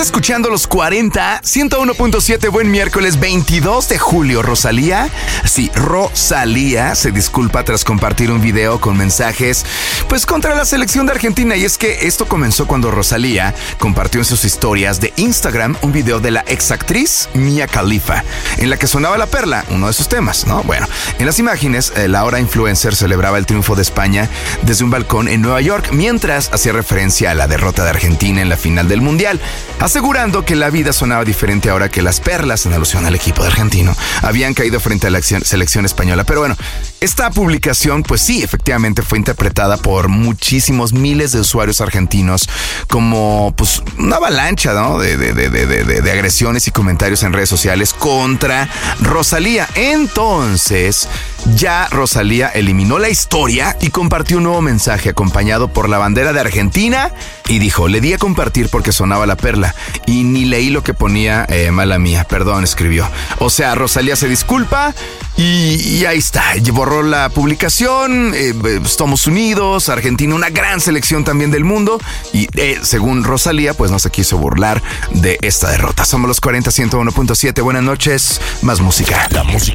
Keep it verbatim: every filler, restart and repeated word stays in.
Escuchando los cuarenta, ciento uno punto siete, buen miércoles veintidós de julio. Rosalía, sí, Rosalía se disculpa tras compartir un video con mensajes, pues contra la selección de Argentina. Y es que esto comenzó cuando Rosalía compartió en sus historias de Instagram un video de la exactriz Mia Khalifa, en la que sonaba La Perla, uno de sus temas, ¿no? Bueno, en las imágenes, la ahora influencer celebraba el triunfo de España desde un balcón en Nueva York, mientras hacía referencia a la derrota de Argentina en la final del Mundial, asegurando que la vida sonaba diferente ahora que las perlas, en alusión al equipo de argentino, habían caído frente a la selección española. Pero bueno, esta publicación, pues sí, efectivamente fue interpretada por muchísimos miles de usuarios argentinos como pues una avalancha, ¿no? de, de, de, de, de, de agresiones y comentarios en redes sociales contra Rosalía. Entonces, ya Rosalía eliminó la historia y compartió un nuevo mensaje acompañado por la bandera de Argentina y dijo: le di a compartir porque sonaba La Perla y ni leí lo que ponía, eh, mala mía, perdón, escribió. O sea, Rosalía se disculpa y, y ahí está, borró la publicación. eh, Estamos unidos, Argentina, una gran selección también del mundo, y eh, según Rosalía, pues no se quiso burlar de esta derrota. Somos los cuarenta, ciento uno punto siete, buenas noches, más música. La música